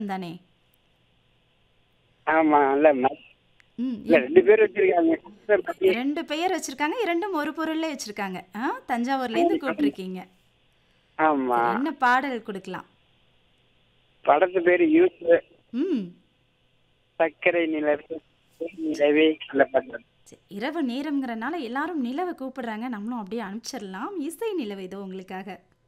தானே? ஆமா. ம். இல்ல 2 பேர் வச்சிருக்காங்க. 2 பெயர் வச்சிருக்காங்க. 2ம் ஒரு பொருள்லே வச்சிருக்காங்க. தஞ்சாவூர்லேருந்து கூப்பிட்டுருக்கீங்க. ஆமா. சரி, என்ன பாடல் குடுக்கலாம்? படத்து பேரு யூத்து. ம். சர்க்கரை நிலவே நிலவே அந்த பாட்டு. சரி, இரவு நேரம்ங்கிறனால எல்லாரும் நிலவ கூப்பிடுறாங்க. நம்மளும் அப்படியே அனுப்பிச்சிடலாம். இசை நிலவு இதோ உங்களுக்காக.